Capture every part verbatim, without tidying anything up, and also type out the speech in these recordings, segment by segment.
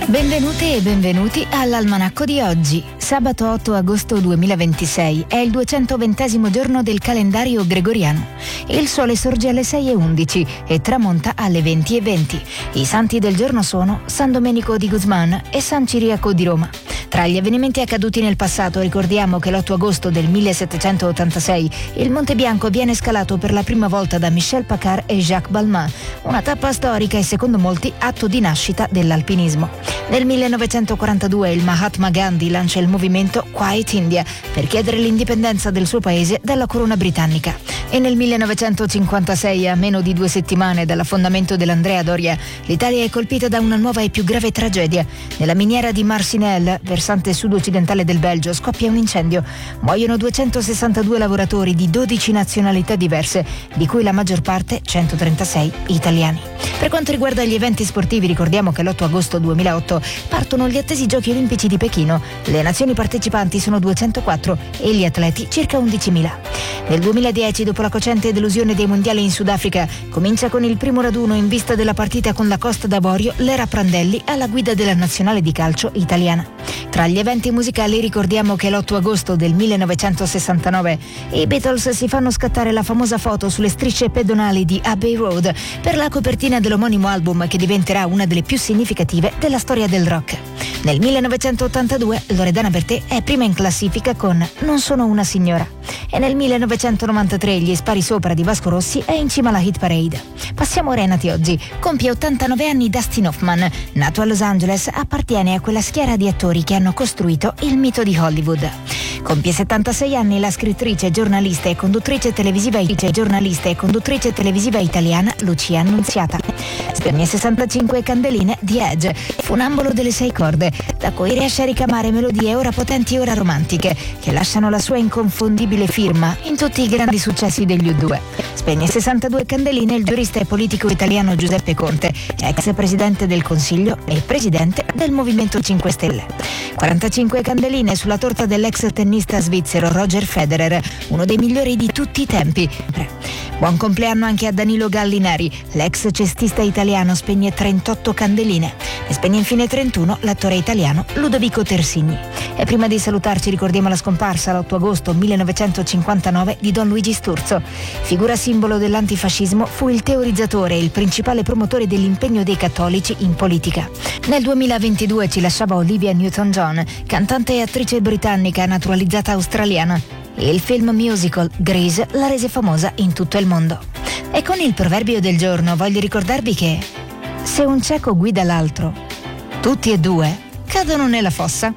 Benvenute e benvenuti all'Almanacco di oggi. Sabato otto agosto duemilaventisei è il duecentoventesimo giorno del calendario gregoriano. Il sole sorge alle sei e undici e tramonta alle venti e venti. I santi del giorno sono San Domenico di Guzman e San Ciriaco di Roma. Tra gli avvenimenti accaduti nel passato ricordiamo che l'otto agosto del millesettecentottantasei il Monte Bianco viene scalato per la prima volta da Michel Paccard e Jacques Balmain, una tappa storica e secondo molti atto di nascita dell'alpinismo. Nel millenovecentoquarantadue il Mahatma Gandhi lancia il movimento Quiet India per chiedere l'indipendenza del suo paese dalla corona britannica. E nel millenovecentocinquantasei, a meno di due settimane dall'affondamento dell'Andrea Doria, l'Italia è colpita da una nuova e più grave tragedia. Nella miniera di Marcinelle, versante sud-occidentale del Belgio, scoppia un incendio. Muoiono duecentosessantadue lavoratori di dodici nazionalità diverse, di cui la maggior parte, centotrentasei, italiani. Per quanto riguarda gli eventi sportivi, ricordiamo che l'otto agosto duemilaotto partono gli attesi Giochi Olimpici di Pechino. Le nazioni partecipanti sono duecentoquattro e gli atleti circa undicimila. Nel duemiladieci, dopo la cocente delusione dei mondiali in Sudafrica, comincia con il primo raduno in vista della partita con la Costa d'Avorio l'era Prandelli alla guida della nazionale di calcio italiana. Tra gli eventi musicali ricordiamo che l'otto agosto del millenovecentosessantanove i Beatles si fanno scattare la famosa foto sulle strisce pedonali di Abbey Road per la copertina dell'omonimo album che diventerà una delle più significative della storia del rock. Nel millenovecentottantadue Loredana Bertè è prima in classifica con Non sono una signora e nel millenovecentonovantatré Gli spari sopra di Vasco Rossi è in cima alla hit parade. Passiamo ora ai nati oggi. Compie ottantanove anni Dustin Hoffman. Nato a Los Angeles, appartiene a quella schiera di attori che hanno costruito il mito di Hollywood. Compie settantasei anni la scrittrice, giornalista e conduttrice televisiva e giornalista e conduttrice televisiva italiana Lucia Annunziata. Spegne sessantacinque candeline di Edge, funambolo delle sei corde, da cui riesce a ricamare melodie ora potenti e ora romantiche, che lasciano la sua inconfondibile firma in tutti i grandi successi degli U due. Spegne sessantadue candeline il giurista e politico italiano Giuseppe Conte, ex presidente del Consiglio e presidente del Movimento cinque Stelle. quarantacinque candeline sulla torta dell'ex tennista svizzero Roger Federer, uno dei migliori di tutti i tempi. Buon compleanno anche a Danilo Gallinari, l'ex cestista italiano, spegne trentotto candeline. Ne spegne infine trentuno l'attore italiano Ludovico Terzigni. E prima di salutarci ricordiamo la scomparsa l'otto agosto millenovecentocinquantanove di Don Luigi Sturzo. Figura simbolo dell'antifascismo, fu il teorizzatore e il principale promotore dell'impegno dei cattolici in politica. Nel duemilaventidue ci lasciava Olivia Newton-John, cantante e attrice britannica naturalizzata australiana. Il film musical Grease la rese famosa in tutto il mondo. E con il proverbio del giorno voglio ricordarvi che se un cieco guida l'altro, tutti e due cadono nella fossa.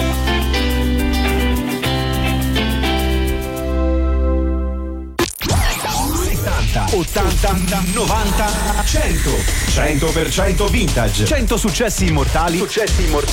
ottanta, novanta, cento cento per cento vintage, cento successi immortali, successi immortali